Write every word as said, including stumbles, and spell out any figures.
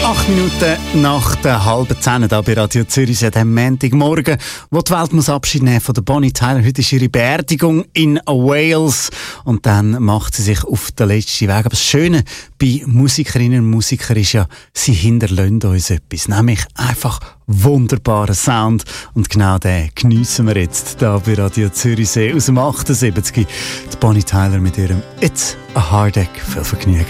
Acht Minuten nach der halben Zehn da bei Radio Zürich an diesem Montagmorgen, wo die Welt muss Abschied nehmen von der Bonnie Tyler. Heute ist ihre Beerdigung in Wales und dann macht sie sich auf den letzten Weg. Aber das Schöne bei Musikerinnen und Musikern ist ja, sie hinterlassen uns etwas, nämlich einfach wunderbaren Sound. Und genau den geniessen wir jetzt da bei Radio Zürichsee aus dem achtundsiebzig. Die Bonnie Tyler mit ihrem It's a Heartache. Viel Vergnügen.